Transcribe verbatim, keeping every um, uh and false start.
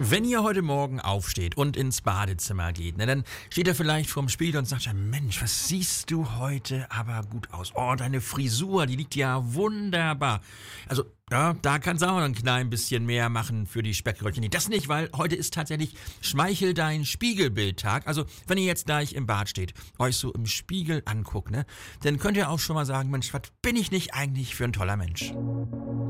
Wenn ihr heute Morgen aufsteht und ins Badezimmer geht, ne, dann steht ihr vielleicht vorm Spiegel und sagt, ja, Mensch, was siehst du heute aber gut aus. Oh, deine Frisur, die liegt ja wunderbar. Also, ja, da kannst du auch noch ein klein bisschen mehr machen für die Speckröllchen. Nee, das nicht, weil heute ist tatsächlich Schmeichel dein Spiegelbildtag. Also, wenn ihr jetzt gleich im Bad steht, euch so im Spiegel anguckt, ne, dann könnt ihr auch schon mal sagen, Mensch, was bin ich nicht eigentlich für ein toller Mensch?